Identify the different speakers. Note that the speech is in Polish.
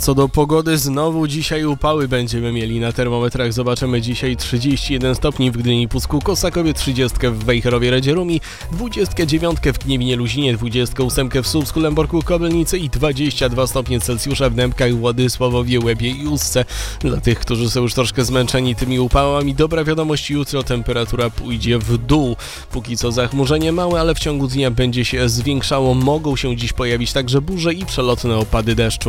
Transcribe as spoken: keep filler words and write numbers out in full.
Speaker 1: co do pogody, znowu dzisiaj upały będziemy mieli na termometrach. Zobaczymy dzisiaj trzydzieści jeden stopni w Gdyni, Pucku, Kosakowie, trzydzieści w Wejherowie, Radzierumi, dwadzieścia dziewięć w Gniewinie, Luzinie, dwadzieścia osiem w Słupsku, Lęborku, Kobylnicy i dwadzieścia dwa stopnie Celsjusza w Dębkach, Władysławowie, Łebie i Ustce. Dla tych, którzy są już troszkę zmęczeni tymi upałami, dobra wiadomość, jutro temperatura pójdzie w dół. Póki co zachmurzenie małe, ale w ciągu dnia będzie się zwiększało. Mogą się dziś pojawić także burze i przelotne opady deszczu.